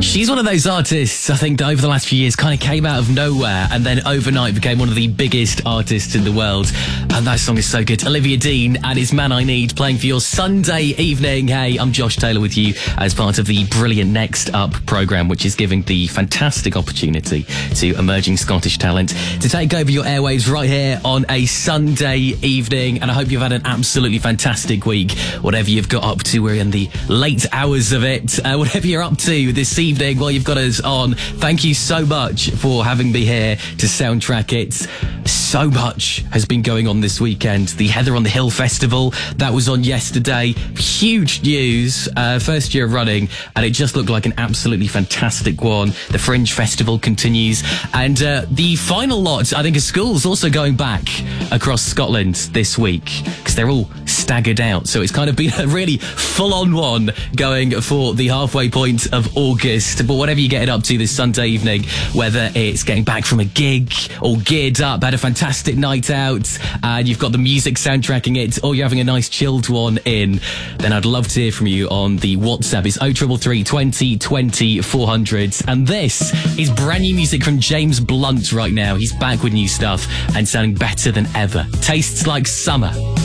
She's one of those artists, I think, that over the last few years kind of came out of nowhere and then overnight became one of the biggest artists in the world. And that song is so good. Olivia Dean and It's Man I Need playing for your Sunday evening. Hey, I'm Josh Taylor with you as part of the brilliant Next Up programme, which is giving the fantastic opportunity to emerging Scottish talent to take over your airwaves right here on a Sunday evening. And I hope you've had an absolutely fantastic week. Whatever you've got up to, we're in the late hours of it. Whatever you're up to this evening while you've got us on, thank you so much for having me here to soundtrack it. So much has been going on this weekend. The Heather on the Hill Festival, that was on yesterday. Huge news, first year running, and it just looked like an absolutely fantastic one. The Fringe Festival continues, and the final lot, I think, of schools also going back across Scotland this week, because they're all staggered out. So it's kind of been a really full-on one going for the halfway point of August. But whatever you're getting up to this Sunday evening, whether it's getting back from a gig or geared up, had a fantastic night out, and you've got the music soundtracking it, or you're having a nice chilled one in, then I'd love to hear from you on the WhatsApp. It's 0333 20 20 400. And this is brand new music from James Blunt right now. He's back with new stuff and sounding better than ever. Tastes like summer.